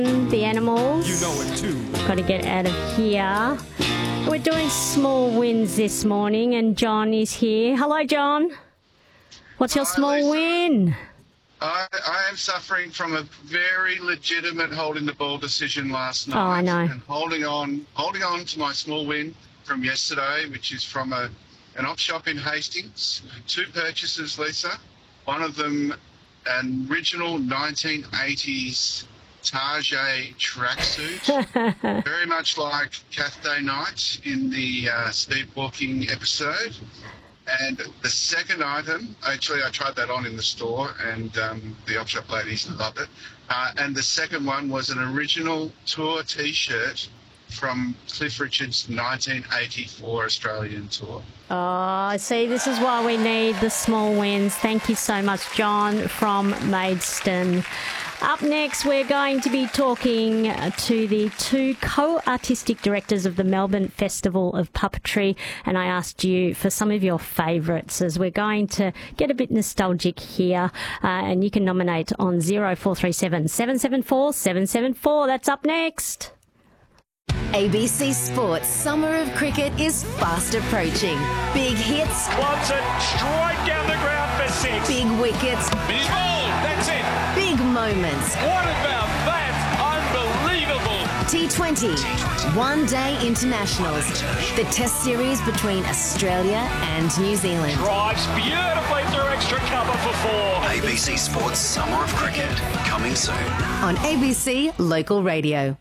The animals. You know it too. Got to get out of here. We're doing small wins this morning, and John is here. Hello, John. What's your small Lisa. win? I am suffering from a very legitimate holding the ball decision last night. Oh, I know. And holding on to my small win from yesterday, which is from an op shop in Hastings. 2 purchases, Lisa. One of them, an original 1980s Tarjay tracksuit, very much like Cath Day Night in the Steve Walking episode. And the second item, actually, I tried that on in the store, and the op shop ladies loved it. And the second one was an original tour T-shirt from Cliff Richard's 1984 Australian tour. Oh, see, this is why we need the small wins. Thank you so much, John from Maidstone. Up next, we're going to be talking to the 2 co-artistic directors of the Melbourne Festival of Puppetry, and I asked you for some of your favourites as we're going to get a bit nostalgic here, and you can nominate on 0437 774 774. That's up next. ABC Sports Summer of Cricket is fast approaching. Big hits. Wants it straight down the ground for 6. Big wickets. He's bowled. That's it. Big moments. What about that? Unbelievable. T20. One-day internationals. The test series between Australia and New Zealand. Drives beautifully through extra cover for 4. ABC Sports Summer of Cricket, coming soon. On ABC Local Radio.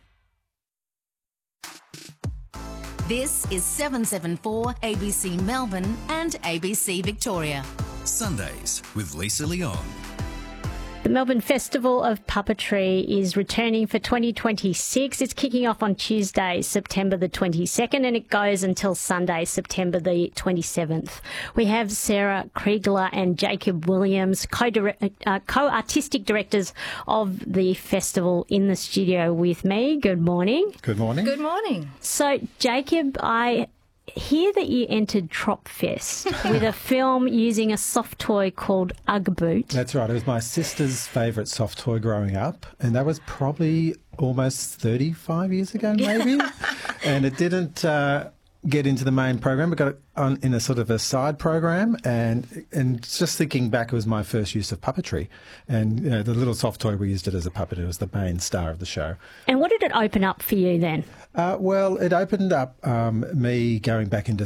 This is 774 ABC Melbourne and ABC Victoria. Sundays with Lisa Leon. The Melbourne Festival of Puppetry is returning for 2026. It's kicking off on Tuesday, September the 22nd, and it goes until Sunday, September the 27th. We have Sarah Kriegler and Jacob Williams, co-artistic directors of the festival, in the studio with me. Good morning. Good morning. Good morning. So, Jacob, I hear that you entered Tropfest with a film using a soft toy called Ugg Boot. That's right. It was my sister's favourite soft toy growing up, and that was probably almost 35 years ago, maybe. And it didn't get into the main program. It got it on in a sort of a side program, and just thinking back, it was my first use of puppetry. And the little soft toy, we used it as a puppet. It was the main star of the show. And what did it open up for you then? Well, it opened up me going back into